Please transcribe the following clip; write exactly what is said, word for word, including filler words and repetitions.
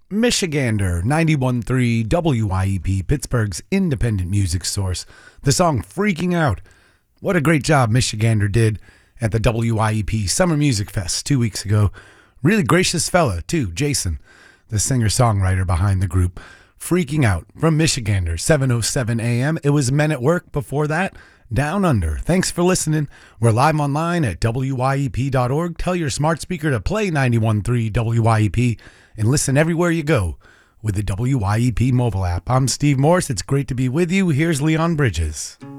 Michigander, ninety-one point three W I E P, Pittsburgh's independent music source. The song Freaking Out. What a great job Michigander did at the W I E P Summer Music Fest two weeks ago. Really gracious fella, too, Jason, the singer-songwriter behind the group. Freaking Out from Michigander, seven oh seven a.m. It was Men at Work before that. Down Under. Thanks for listening. We're live online at W I E P dot org. Tell your smart speaker to play ninety-one point three W I E P and listen everywhere you go with the W I E P mobile app. I'm Steve Morse. It's great to be with you. Here's Leon Bridges.